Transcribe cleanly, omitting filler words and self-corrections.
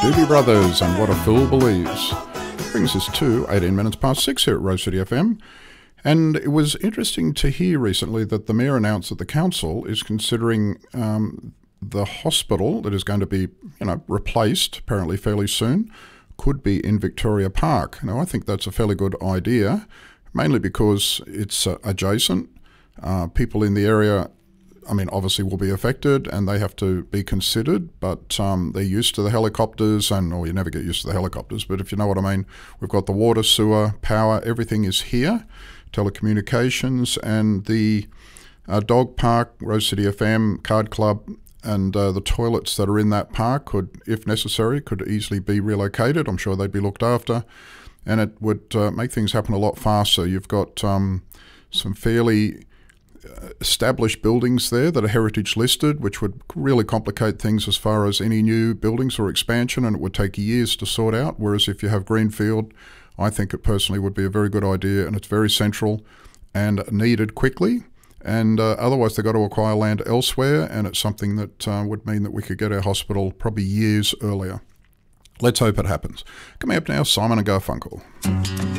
Doobie Brothers and What a Fool Believes. Brings us to 18 minutes past 6 here at Rose City FM. And it was interesting to hear recently that the Mayor announced that the Council is considering the hospital that is going to be replaced apparently fairly soon could be in Victoria Park. Now, I think that's a fairly good idea, mainly because it's adjacent. People in the area, obviously will be affected and they have to be considered, but they're used to the helicopters or you never get used to the helicopters, but if you know what I mean, we've got the water, sewer, power, everything is here, telecommunications, and the dog park, Rose City FM, Card Club, and the toilets that are in that park could, if necessary, could easily be relocated. I'm sure they'd be looked after, and it would make things happen a lot faster. You've got some fairly established buildings there that are heritage listed, which would really complicate things as far as any new buildings or expansion, and it would take years to sort out. Whereas if you have greenfield, I think it personally would be a very good idea, and it's very central and needed quickly. And otherwise they've got to acquire land elsewhere, and it's something that would mean that we could get our hospital probably years earlier. Let's hope it happens. Coming up now, Simon and Garfunkel.